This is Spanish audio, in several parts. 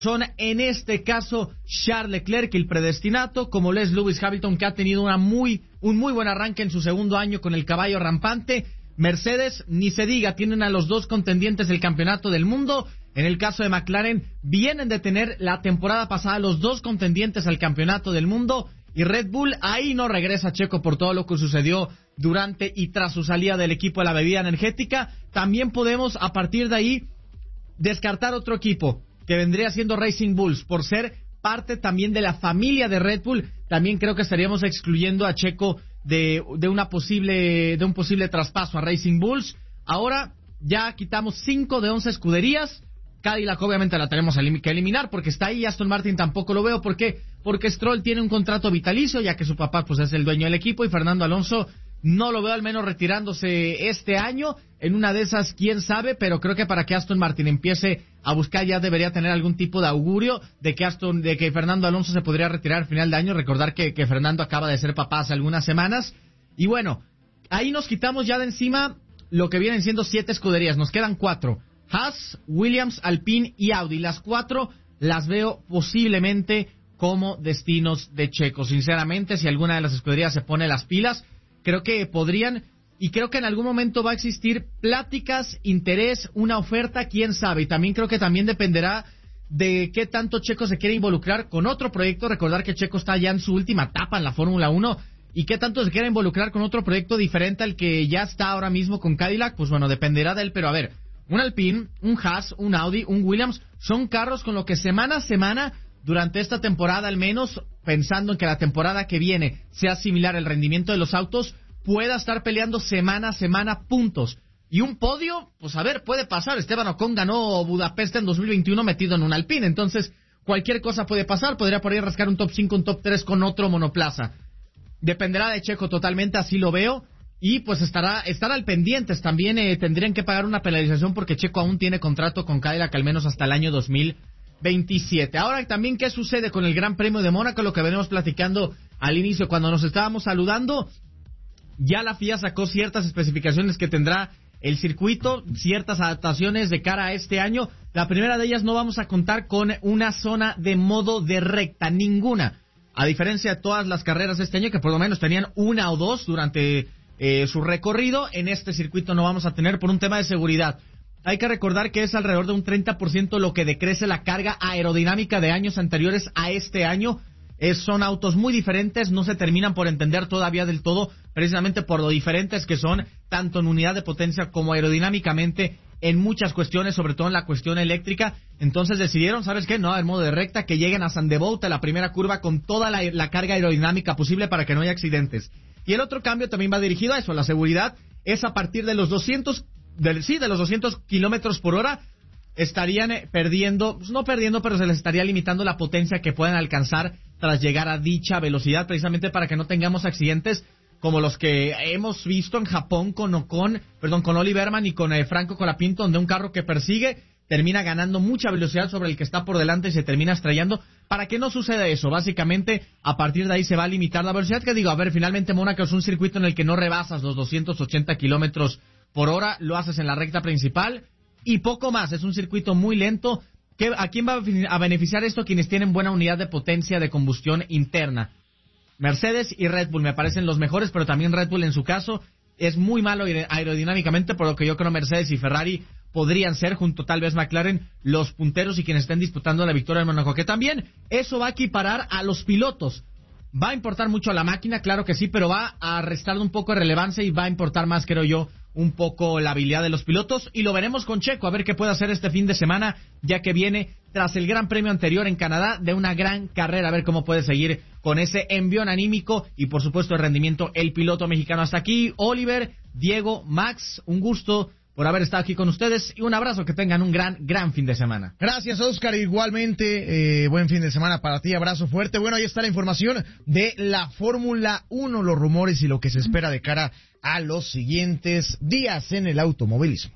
son en este caso Charles Leclerc, el predestinato, como lo es Lewis Hamilton, que ha tenido un muy buen arranque en su segundo año con el caballo rampante. Mercedes, ni se diga, tienen a los dos contendientes del campeonato del mundo. En el caso de McLaren, vienen de tener la temporada pasada los dos contendientes al campeonato del mundo. Y Red Bull, ahí no regresa Checo por todo lo que sucedió durante y tras su salida del equipo de la bebida energética. También podemos, a partir de ahí, descartar otro equipo, que vendría siendo Racing Bulls, por ser parte también de la familia de Red Bull. También creo que estaríamos excluyendo a Checo de un posible traspaso a Racing Bulls. Ahora ya quitamos 5 de 11 escuderías. Cadillac obviamente la tenemos que eliminar porque está ahí. Aston Martin tampoco lo veo. ¿Por qué? Porque Stroll tiene un contrato vitalicio, ya que su papá pues es el dueño del equipo, y Fernando Alonso no lo veo al menos retirándose este año. En una de esas, quién sabe, pero creo que para que Aston Martin empiece a buscar ya debería tener algún tipo de augurio de que Fernando Alonso se podría retirar al final de año. Recordar que Fernando acaba de ser papá hace algunas semanas. Y bueno, ahí nos quitamos ya de encima lo que vienen siendo 7 escuderías. Nos quedan 4. Haas, Williams, Alpine y Audi. Las 4 las veo posiblemente como destinos de Checo. Sinceramente, si alguna de las escuderías se pone las pilas, creo que podrían, y creo que en algún momento va a existir pláticas, interés, una oferta, quién sabe. Y también creo que también dependerá de qué tanto Checo se quiere involucrar con otro proyecto. Recordar que Checo está ya en su última etapa en la Fórmula 1, y qué tanto se quiere involucrar con otro proyecto diferente al que ya está ahora mismo con Cadillac. Pues bueno, dependerá de él. Pero a ver, un Alpine, un Haas, un Audi, un Williams, son carros con lo que semana a semana, durante esta temporada al menos, pensando en que la temporada que viene sea similar el rendimiento de los autos, pueda estar peleando semana a semana puntos. Y un podio, pues a ver, puede pasar. Esteban Ocon ganó Budapest en 2021 metido en un Alpine, entonces cualquier cosa puede pasar. Podría por ahí rascar un top 5, un top 3 con otro monoplaza. Dependerá de Checo totalmente, así lo veo. Y pues estar al pendientes. También tendrían que pagar una penalización porque Checo aún tiene contrato con Cadillac al menos hasta el año 2027. Ahora también, ¿qué sucede con el Gran Premio de Mónaco? Lo que venimos platicando al inicio cuando nos estábamos saludando. Ya la FIA sacó ciertas especificaciones que tendrá el circuito, ciertas adaptaciones de cara a este año. La primera de ellas, no vamos a contar con una zona de modo de recta, ninguna. A diferencia de todas las carreras de este año, que por lo menos tenían una o dos durante su recorrido, en este circuito no vamos a tener por un tema de seguridad. Hay que recordar que es alrededor de un 30% lo que decrece la carga aerodinámica de años anteriores a este año. Son autos muy diferentes, no se terminan por entender todavía del todo, precisamente por lo diferentes que son, tanto en unidad de potencia como aerodinámicamente, en muchas cuestiones, sobre todo en la cuestión eléctrica. Entonces decidieron, ¿sabes qué? No, en modo de recta, que lleguen a Zandvoort, a la primera curva, con toda la carga aerodinámica posible para que no haya accidentes. Y el otro cambio también va dirigido a eso, la seguridad, es a partir de los 200 kilómetros por hora, estarían perdiendo, pues no perdiendo, pero se les estaría limitando la potencia que pueden alcanzar tras llegar a dicha velocidad, precisamente para que no tengamos accidentes como los que hemos visto en Japón con Oliverman y con Franco Colapinto, donde un carro que persigue termina ganando mucha velocidad sobre el que está por delante y se termina estrellando. Para que no suceda eso, básicamente, a partir de ahí se va a limitar la velocidad, que digo, a ver, finalmente Mónaco es un circuito en el que no rebasas los 280 kilómetros por hora, lo haces en la recta principal y poco más. Es un circuito muy lento. ¿A quién va a beneficiar esto? Quienes tienen buena unidad de potencia de combustión interna. Mercedes y Red Bull me parecen los mejores, pero también Red Bull en su caso es muy malo aerodinámicamente, por lo que yo creo Mercedes y Ferrari podrían ser, junto tal vez McLaren, los punteros y quienes estén disputando la victoria en Mónaco. Que también eso va a equiparar a los pilotos. Va a importar mucho a la máquina, claro que sí, pero va a restarle un poco de relevancia y va a importar más, creo yo, un poco la habilidad de los pilotos. Y lo veremos con Checo, a ver qué puede hacer este fin de semana, ya que viene tras el Gran Premio anterior en Canadá de una gran carrera, a ver cómo puede seguir con ese envión anímico y por supuesto el rendimiento el piloto mexicano. Hasta aquí, Oliver, Diego, Max, un gusto por haber estado aquí con ustedes y un abrazo, que tengan un gran fin de semana. Gracias, Oscar, igualmente, buen fin de semana para ti, abrazo fuerte. Bueno, ahí está la información de la Fórmula 1, los rumores y lo que se espera de cara a los siguientes días en el automovilismo.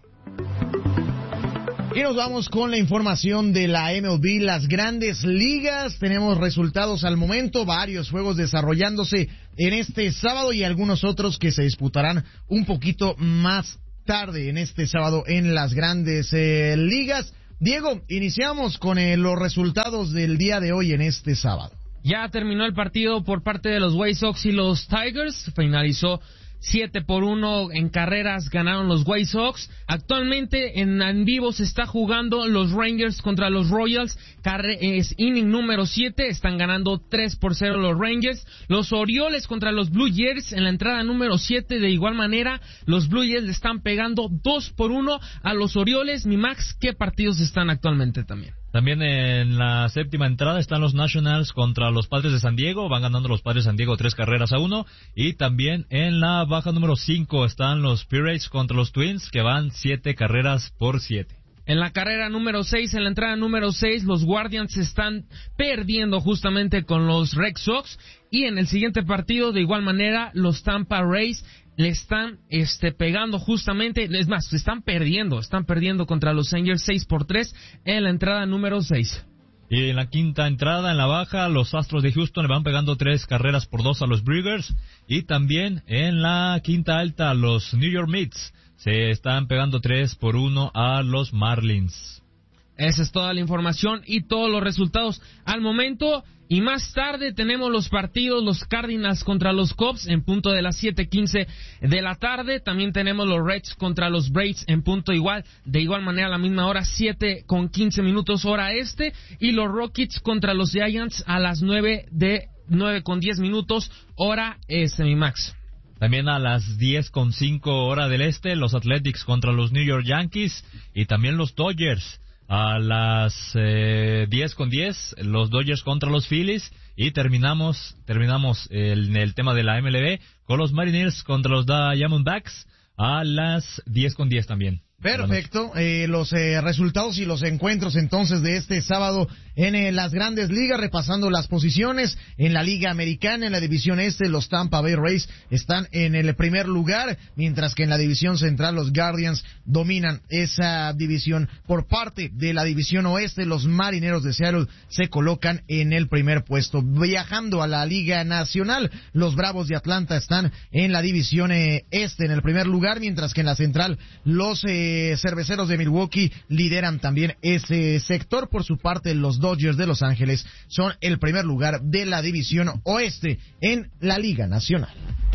Y nos vamos con la información de la MLB, las grandes ligas. Tenemos resultados al momento, varios juegos desarrollándose en este sábado y algunos otros que se disputarán un poquito más tarde en este sábado en las grandes ligas. Diego, iniciamos con los resultados del día de hoy en este sábado. Ya terminó el partido por parte de los White Sox y los Tigers. Finalizó 7-1 en carreras, ganaron los White Sox. Actualmente en vivo se está jugando los Rangers contra los Royals. Es inning número 7, están ganando 3-0 los Rangers. Los Orioles contra los Blue Jays en la entrada número 7. De igual manera, los Blue Jays le están pegando 2-1 a los Orioles. Mi Max, ¿qué partidos están actualmente también? También en la séptima entrada están los Nationals contra los Padres de San Diego. Van ganando los Padres de San Diego 3-1. Y también en la baja número 5 están los Pirates contra los Twins, que van 7-7. En la carrera número 6, en la entrada número 6, los Guardians están perdiendo justamente con los Red Sox. Y en el siguiente partido, de igual manera, los Tampa Rays le están pegando justamente, es más, están perdiendo contra los Angels 6-3 en la entrada número 6. Y en la quinta entrada, en la baja, los Astros de Houston le van pegando 3-2 a los Brewers. Y también en la quinta alta, los New York Mets se están pegando 3-1 a los Marlins. Esa es toda la información y todos los resultados al momento. Y más tarde tenemos los partidos, los Cardinals contra los Cubs en punto de las 7:15 de la tarde. También tenemos los Reds contra los Braves en punto de igual manera a la misma hora, 7:15 hora este. Y los Rockets contra los Giants a las 9:10 hora este, mi Max. También a las 10:05 hora del este, los Athletics contra los New York Yankees y también los Dodgers. A las 10:10, los Dodgers contra los Phillies. Y terminamos el tema de la MLB con los Mariners contra los Diamondbacks a las 10:10 también. Perfecto, los resultados y los encuentros entonces de este sábado en las grandes ligas, repasando las posiciones en la Liga Americana, en la División Este, los Tampa Bay Rays están en el primer lugar, mientras que en la División Central los Guardians dominan esa división. Por parte de la División Oeste, los Marineros de Seattle se colocan en el primer puesto. Viajando a la Liga Nacional, los Bravos de Atlanta están en la División Este en el primer lugar, mientras que en la Central los Cerveceros de Milwaukee lideran también ese sector. Por su parte, los Dodgers de Los Ángeles son el primer lugar de la División Oeste en la Liga Nacional.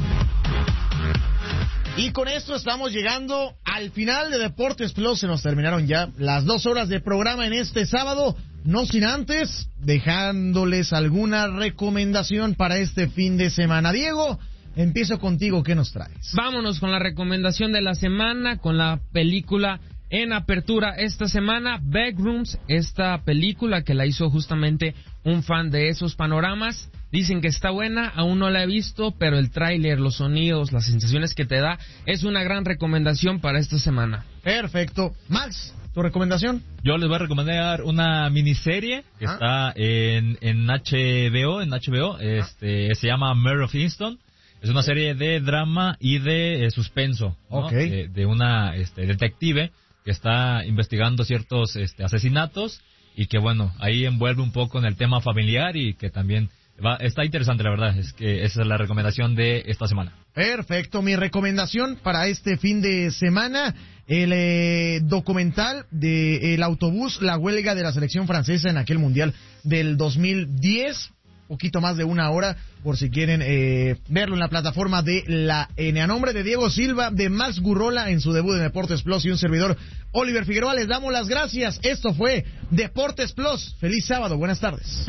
Y con esto estamos llegando al final de Deportes Plus. Se nos terminaron ya las 2 horas de programa en este sábado, no sin antes dejándoles alguna recomendación para este fin de semana. Diego, empiezo contigo, ¿qué nos traes? Vámonos con la recomendación de la semana, con la película en apertura esta semana, Backrooms, esta película que la hizo justamente un fan de esos panoramas. Dicen que está buena, aún no la he visto, pero el tráiler, los sonidos, las sensaciones que te da, es una gran recomendación para esta semana. Perfecto. Max, ¿tu recomendación? Yo les voy a recomendar una miniserie que está en HBO, se llama Mare of Easttown. Es una serie de drama y de suspenso, ¿no? Okay. De una detective que está investigando ciertos asesinatos y que, bueno, ahí envuelve un poco en el tema familiar y que también está interesante, la verdad. Es que esa es la recomendación de esta semana. Perfecto. Mi recomendación para este fin de semana, el documental de el autobús, la huelga de la selección francesa en aquel mundial del 2010. Poquito más de 1 hora, por si quieren verlo en la plataforma de la N. A nombre de Diego Silva, de Max Gurrola en su debut en Deportes Plus y un servidor, Oliver Figueroa, les damos las gracias. Esto fue Deportes Plus. Feliz sábado, buenas tardes.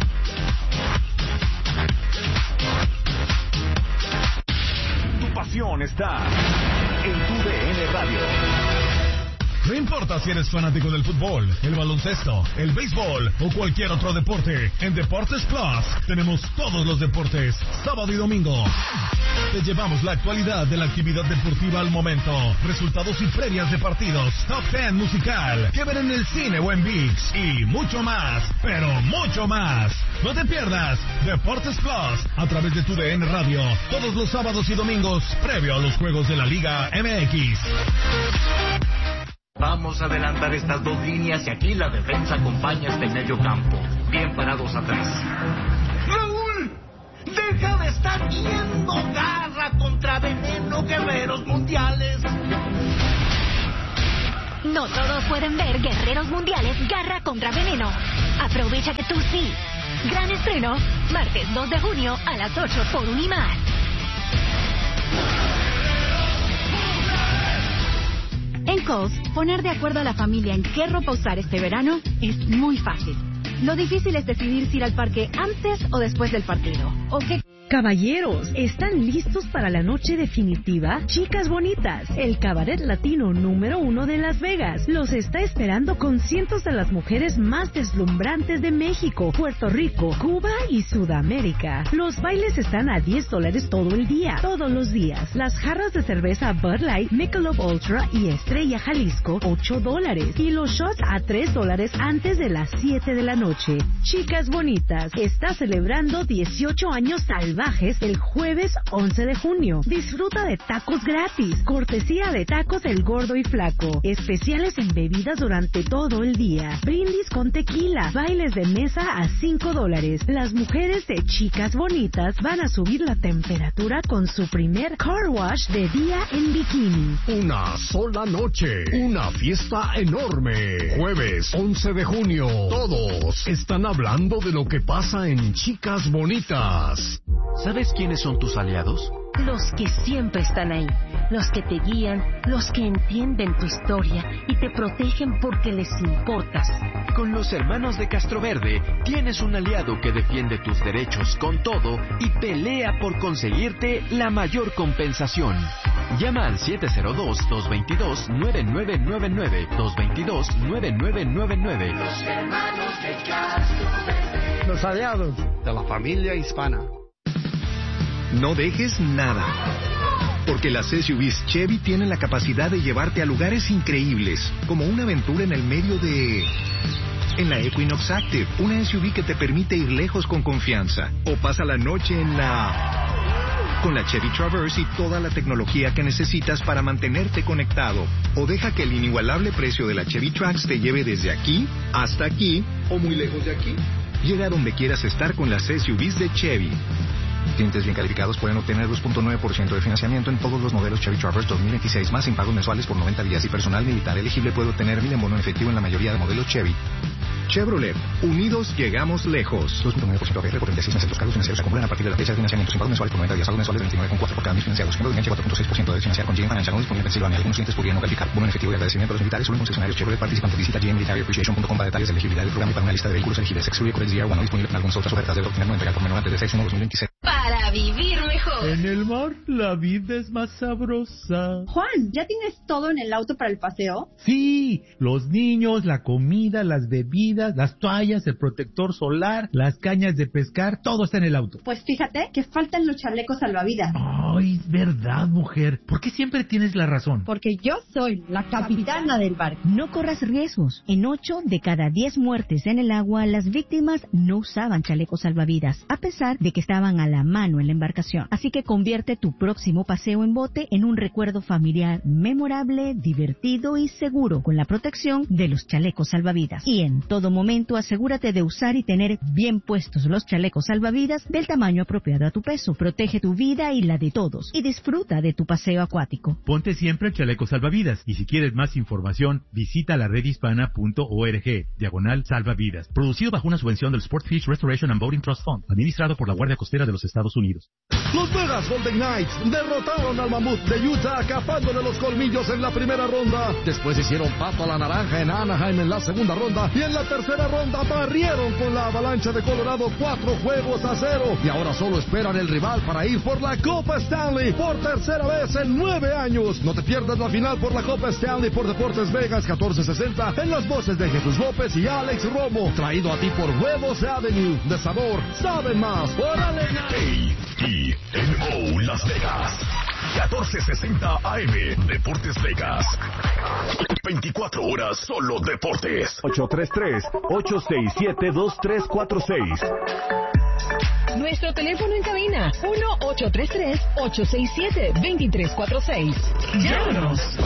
Tu pasión está en tu DN Radio. No importa si eres fanático del fútbol, el baloncesto, el béisbol o cualquier otro deporte, en Deportes Plus tenemos todos los deportes, sábado y domingo. Te llevamos la actualidad de la actividad deportiva al momento, resultados y previas de partidos, top 10 musical, que ver en el cine o en ViX y mucho más, pero mucho más. No te pierdas Deportes Plus a través de tu DN Radio, todos los sábados y domingos, previo a los juegos de la Liga MX. Vamos a adelantar estas 2 líneas y aquí la defensa acompaña este medio campo. Bien parados atrás. ¡Raúl! ¡Deja de estar viendo! ¡Garra contra veneno, guerreros mundiales! No todos pueden ver Guerreros Mundiales Garra contra Veneno. Aprovecha que tú sí. Gran estreno, martes 2 de junio a las 8 por Unimás. En Kohl's, poner de acuerdo a la familia en qué ropa usar este verano es muy fácil. Lo difícil es decidir si ir al parque antes o después del partido. ¿O qué? Caballeros, ¿están listos para la noche definitiva? Chicas Bonitas, el cabaret latino número 1 de Las Vegas, los está esperando con cientos de las mujeres más deslumbrantes de México, Puerto Rico, Cuba y Sudamérica. Los bailes están a $10 todo el día, todos los días. Las jarras de cerveza Bud Light, Michelob Ultra y Estrella Jalisco, $8. Y los shots a $3 antes de las 7 de la noche. Chicas Bonitas está celebrando 18 años salvajes el jueves 11 de junio. Disfruta de tacos gratis, cortesía de Tacos El Gordo y Flaco, especiales en bebidas durante todo el día, brindis con tequila, bailes de mesa a $5. Las mujeres de Chicas Bonitas van a subir la temperatura con su primer car wash de día en bikini. Una sola noche, una fiesta enorme. Jueves 11 de junio, todos están hablando de lo que pasa en Chicas Bonitas. ¿Sabes quiénes son tus aliados? Los que siempre están ahí, los que te guían, los que entienden tu historia y te protegen porque les importas. Con los hermanos de Castroverde tienes un aliado que defiende tus derechos con todo y pelea por conseguirte la mayor compensación. Llama al 702-222-9999, 222-9999. Los hermanos de Castroverde. Los aliados de la familia hispana. No dejes nada, porque las SUVs Chevy tienen la capacidad de llevarte a lugares increíbles, como una aventura en el medio de... En la Equinox Active, una SUV que te permite ir lejos con confianza, o pasa la noche en la... Con la Chevy Traverse y toda la tecnología que necesitas para mantenerte conectado, o deja que el inigualable precio de la Chevy Trax te lleve desde aquí hasta aquí, o muy lejos de aquí. Llega a donde quieras estar con las SUVs de Chevy. Clientes bien calificados pueden obtener 2.9% de financiamiento en todos los modelos Chevy Traverse 2026, más sin pagos mensuales por 90 días, y personal militar elegible puede obtener 1,000 en bono efectivo en la mayoría de modelos Chevy. Chevrolet, unidos llegamos lejos. 2.9% APR por 36 meses. Los cargos financieros se acumulan a partir de la fecha de financiamiento sin pagos mensuales por 90 días, pagos mensuales 29,4 por cada mes financiados. Ejemplo de vigencia 4.6% de financiar con GM Financial no disponible en Pensilvania. Algunos clientes podrían no calificar. Bono en efectivo y agradecimiento a los militares solo en concesionarios Chevrolet participantes. Visita gmmilitaryappreciation.com para detalles de elegibilidad del programa y para una lista de vehículos elegibles. Excluye Codex DR1 no disponible en algunas otras ofertas. Debe obtener no entregar por menor antes de 6/1/2026. Para vivir mejor. En el mar la vida es más sabrosa. Juan, ¿ya tienes todo en el auto para el paseo? Sí, los niños, la comida, las bebidas, las toallas, el protector solar, las cañas de pescar, todo está en el auto. Pues fíjate que faltan los chalecos salvavidas. Ay, es verdad, mujer. ¿Por qué siempre tienes la razón? Porque yo soy la capitana del barco. No corras riesgos. En 8 de cada 10 muertes en el agua, las víctimas no usaban chalecos salvavidas, a pesar de que estaban a la mano en la embarcación. Así que convierte tu próximo paseo en bote en un recuerdo familiar memorable, divertido y seguro, con la protección de los chalecos salvavidas. Y en todo momento asegúrate de usar y tener bien puestos los chalecos salvavidas del tamaño apropiado a tu peso. Protege tu vida y la de todos y disfruta de tu paseo acuático. Ponte siempre el chaleco salvavidas, y si quieres más información, visita la redhispana.org/salvavidas. Producido bajo una subvención del Sportfish Restoration and Boating Trust Fund, administrado por la Guardia Costera de los Estados Unidos. Los Vegas Golden Knights derrotaron al Mamut de Utah, capándole los colmillos en la primera ronda. Después hicieron pato a la naranja en Anaheim en la segunda ronda, y en la tercera ronda barrieron con la Avalancha de Colorado 4-0. Y ahora solo esperan el rival para ir por la Copa Stanley por tercera vez en 9 años. No te pierdas la final por la Copa Stanley por Deportes Vegas 1460, en las voces de Jesús López y Alex Romo. Traído a ti por Huevos Avenue. De sabor, saben más. ¡Órale! KTNO Las Vegas 1460 AM. Deportes Vegas. 24 horas solo deportes. 833-867-2346. Nuestro teléfono en cabina 1-833-867-2346. Llámanos.